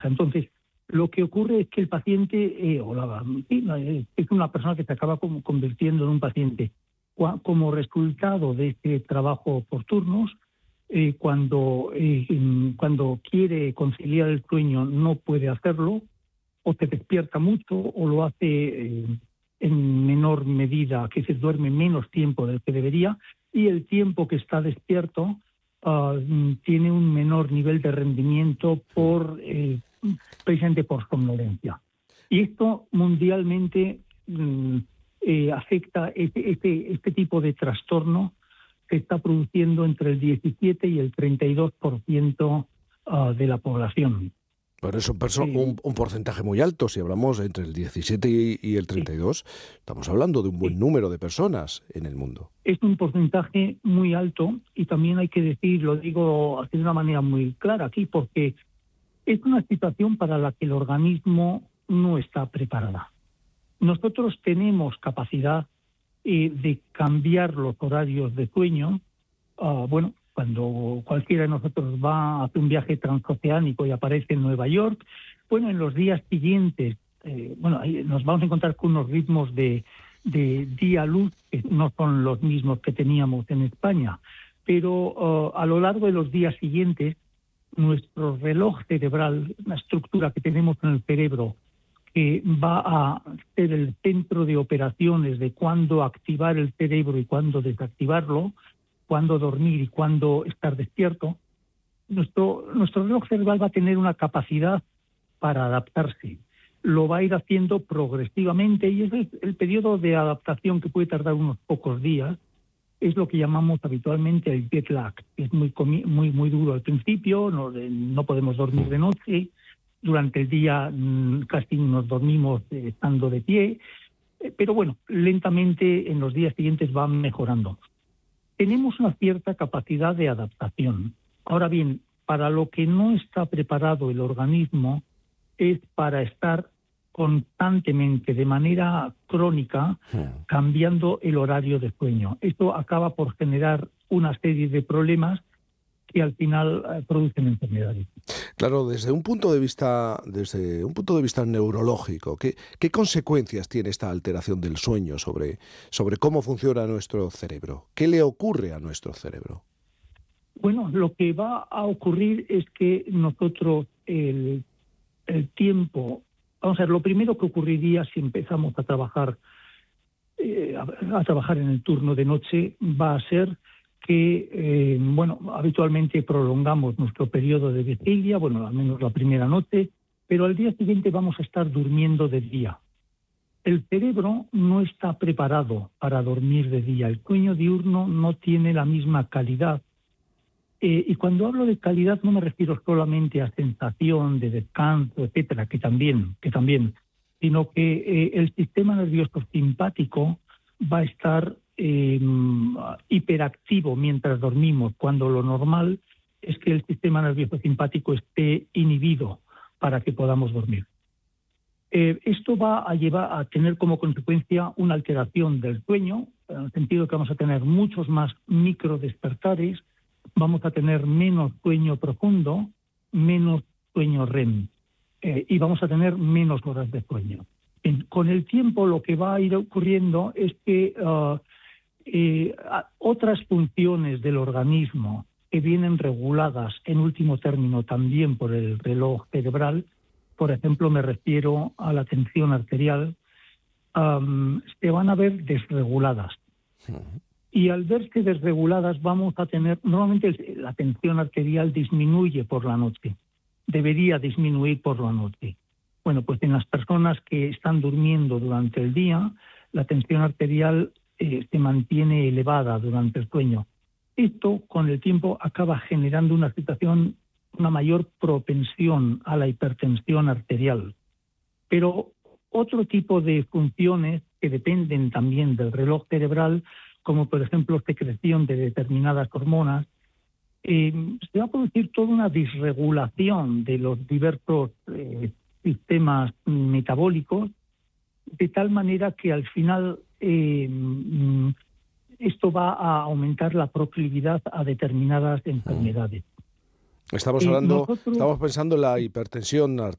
Entonces, lo que ocurre es que el paciente, es una persona que se acaba convirtiendo en un paciente. Como resultado de este trabajo por turnos, cuando quiere conciliar el sueño no puede hacerlo, o se despierta mucho, o lo hace en menor medida, que se duerme menos tiempo del que debería, y el tiempo que está despierto tiene un menor nivel de rendimiento precisamente por somnolencia. Y esto mundialmente afecta este tipo de trastorno que está produciendo entre el 17 y el 32% de la población. Pero es un porcentaje muy alto. Si hablamos entre el 17 y el 32, estamos hablando de un buen número de personas en el mundo. Es un porcentaje muy alto, y también hay que decir, lo digo de una manera muy clara aquí, porque es una situación para la que el organismo no está preparada. Nosotros tenemos capacidad de cambiar los horarios de sueño. Cuando cualquiera de nosotros va a hacer un viaje transoceánico y aparece en Nueva York, en los días siguientes, ahí nos vamos a encontrar con unos ritmos de día-luz que no son los mismos que teníamos en España, pero a lo largo de los días siguientes, nuestro reloj cerebral, la estructura que tenemos en el cerebro, que va a ser el centro de operaciones de cuándo activar el cerebro y cuándo desactivarlo, cuándo dormir y cuándo estar despierto, nuestro reloj cerebral va a tener una capacidad para adaptarse. Lo va a ir haciendo progresivamente, y es el periodo de adaptación, que puede tardar unos pocos días. Es lo que llamamos habitualmente el jet lag. Es muy duro al principio, no podemos dormir de noche. Durante el día casi nos dormimos estando de pie, pero lentamente en los días siguientes va mejorando. Tenemos una cierta capacidad de adaptación. Ahora bien, para lo que no está preparado el organismo es para estar constantemente, de manera crónica, cambiando el horario de sueño. Esto acaba por generar una serie de problemas que al final producen enfermedades. Claro, desde un punto de vista neurológico, ¿qué consecuencias tiene esta alteración del sueño sobre cómo funciona nuestro cerebro? ¿Qué le ocurre a nuestro cerebro? Lo que va a ocurrir es que nosotros el tiempo, lo primero que ocurriría si empezamos a trabajar en el turno de noche va a ser que, habitualmente prolongamos nuestro periodo de vigilia, al menos la primera noche, pero al día siguiente vamos a estar durmiendo de día. El cerebro no está preparado para dormir de día. El sueño diurno no tiene la misma calidad. Y cuando hablo de calidad no me refiero solamente a sensación de descanso, etcétera, que también, sino que el sistema nervioso simpático va a estar hiperactivo mientras dormimos, cuando lo normal es que el sistema nervioso simpático esté inhibido para que podamos dormir. Esto va a tener como consecuencia una alteración del sueño, en el sentido que vamos a tener muchos más microdespertares, vamos a tener menos sueño profundo, menos sueño REM, y vamos a tener menos horas de sueño. Con el tiempo lo que va a ir ocurriendo es que otras funciones del organismo que vienen reguladas en último término también por el reloj cerebral, por ejemplo me refiero a la tensión arterial, se van a ver desreguladas. Y al verse desreguladas vamos a tener, normalmente la tensión arterial disminuye por la noche, debería disminuir por la noche. Pues en las personas que están durmiendo durante el día, la tensión arterial se mantiene elevada durante el sueño. Esto, con el tiempo, acaba generando una mayor propensión a la hipertensión arterial. Pero otro tipo de funciones que dependen también del reloj cerebral, como por ejemplo secreción de determinadas hormonas, se va a producir toda una disregulación de los diversos sistemas metabólicos, de tal manera que al final esto va a aumentar la proclividad a determinadas enfermedades. Estamos pensando en la hipertensión